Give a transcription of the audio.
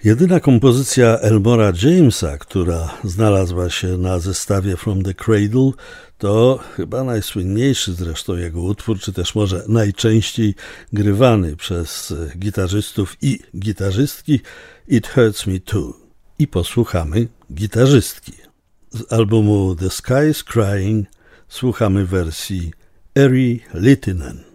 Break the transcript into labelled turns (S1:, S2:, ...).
S1: Jedyna kompozycja Elmora Jamesa, która znalazła się na zestawie From the Cradle, to chyba najsłynniejszy zresztą jego utwór, czy też może najczęściej grywany przez gitarzystów i gitarzystki It Hurts Me Too. I posłuchamy gitarzystki. Z albumu The Sky is Crying słuchamy wersji Eri Littinen.